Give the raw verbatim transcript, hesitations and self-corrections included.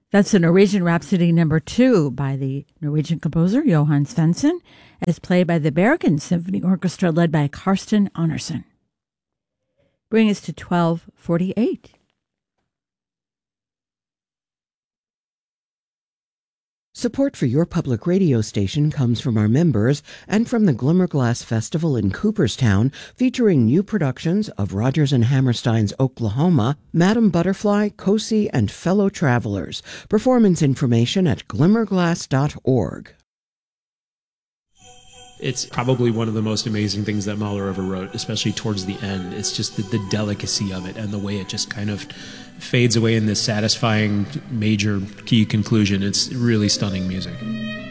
That's the Norwegian Rhapsody number two by the Norwegian composer Johan Svensson, as played by the Bergen Symphony Orchestra led by Karsten Andersen. Bring us to twelve forty-eight. Support for your public radio station comes from our members and from the Glimmerglass Festival in Cooperstown, featuring new productions of Rodgers and Hammerstein's Oklahoma, Madame Butterfly, Cosi, and Fellow Travelers. Performance information at glimmerglass dot org. It's probably one of the most amazing things that Mahler ever wrote, especially towards the end. It's just the, the delicacy of it and the way it just kind of fades away in this satisfying major key conclusion. It's really stunning music.